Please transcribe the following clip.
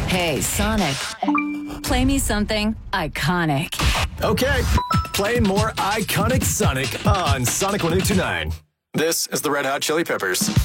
Hey, Sonic. Play me something iconic. Okay, playing more iconic Sonic on Sonic 102.9. This is the Red Hot Chili Peppers.